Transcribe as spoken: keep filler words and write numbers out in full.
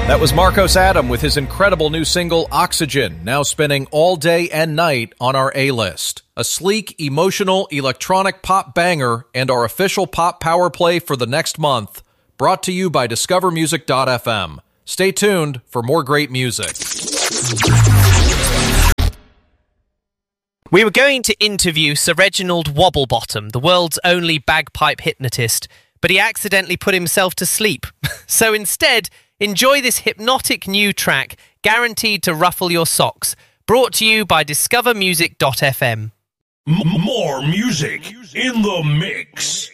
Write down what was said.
That was Marcos Adam with his incredible new single, Oxygen, now spinning all day and night on our A-list. A sleek, emotional, electronic pop banger and our official pop power play for the next month. Brought to you by discover music dot f m. Stay tuned for more great music. We were going to interview Sir Reginald Wobblebottom, the world's only bagpipe hypnotist, but he accidentally put himself to sleep. So instead, enjoy this hypnotic new track, guaranteed to ruffle your socks, brought to you by discover music dot f m. M- more music in the mix.